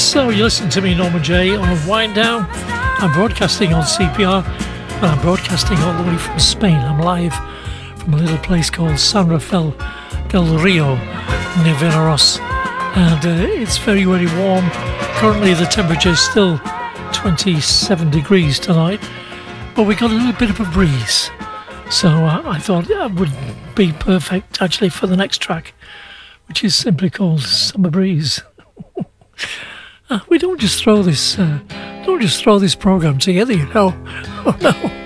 So you listen to me, Norman J, on Wind Down. I'm broadcasting on CPR, and I'm broadcasting all the way from Spain. I'm live from a little place called San Rafael del Rio, near Vinaros, and it's very, very warm. Currently the temperature is still 27 degrees tonight, but we got a little bit of a breeze, so I thought that would be perfect actually for the next track, which is simply called Summer Breeze. We don't just throw this program together, you know. Oh no.